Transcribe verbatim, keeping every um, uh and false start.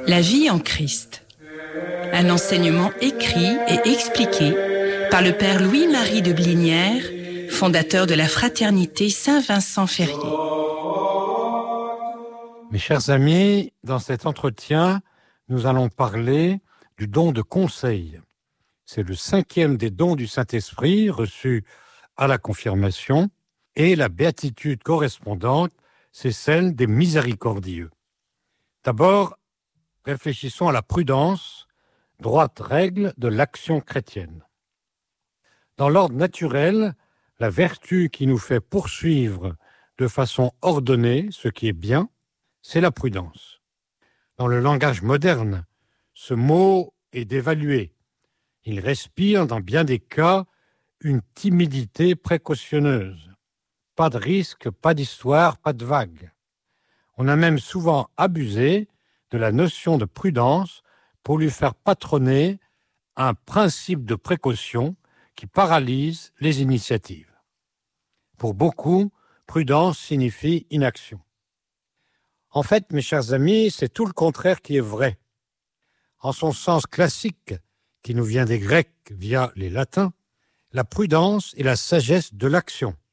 La vie en Christ. Un enseignement écrit et expliqué par le père Louis-Marie de Blinière, fondateur de la fraternité Saint-Vincent-Ferrier. Mes chers amis, dans cet entretien, nous allons parler du don de conseil. C'est le cinquième des dons du Saint-Esprit reçus à la confirmation et la béatitude correspondante, c'est celle des miséricordieux. D'abord, réfléchissons à la prudence, droite règle de l'action chrétienne. Dans l'ordre naturel, la vertu qui nous fait poursuivre de façon ordonnée ce qui est bien, c'est la prudence. Dans le langage moderne, ce mot est dévalué. Il respire, dans bien des cas, une timidité précautionneuse. Pas de risque, pas d'histoire, pas de vague. On a même souvent abusé de la notion de prudence pour lui faire patronner un principe de précaution qui paralyse les initiatives. Pour beaucoup, prudence signifie inaction. En fait, mes chers amis, c'est tout le contraire qui est vrai. En son sens classique, qui nous vient des Grecs via les Latins, la prudence est la sagesse de l'action.